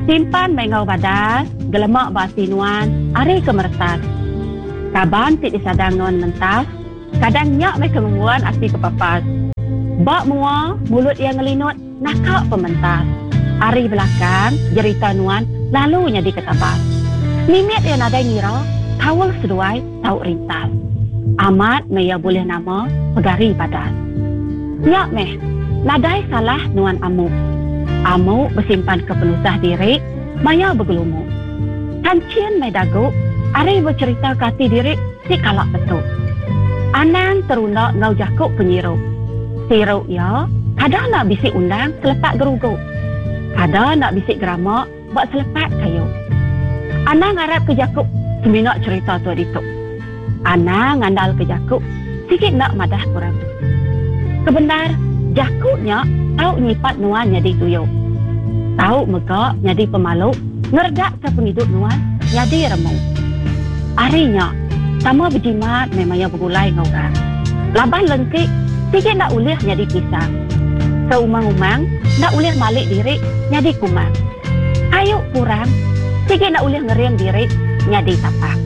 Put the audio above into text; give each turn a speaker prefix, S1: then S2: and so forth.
S1: Simpan mengau badas, gelemak basi nuan, ari kemertas. Kaban tik disadang nuan mentas, kadang nyak mai kemungguan asi kepapas. Bak mua, mulut yang ngelinut, nakak pementas. Ari belakang, jerita nuan, lalu nyadi ketabas. Mimit yang ada ngira, kawal seduai, tau rintas. Amat maya boleh nama, pegari badas. Nyak meh, nadai salah nuan amuk. Amuk bersimpan kepenusah diri, maya bergelumuk. Kancien mai daguk, ari bercerita kasih diri, si kalak betul. Anang terunak ngau jakuk penyiruk. Siruk ya, kadang nak bisik undang selepak geruguk. Kadang nak bisik geramak, buat selepak kayu. Anang harap ke jakuk, seminak cerita tu dituk. Anang ngandal ke jakuk, sikit nak madah kurang. Kebenar, jakuknya tahu nyipat nuan jadi tuyuk. Tahu megak jadi pemaluk, ngerdak ke penghidup nuan jadi remuk. Arinya, sama berjimat memangnya bergulai ngorang. Labah lengkik, sikit nak ulih jadi pisang. Seumang-umang, nak ulih malik diri jadi kumang. Ayuk kurang, sikit nak ulih ngeriam diri jadi tapak.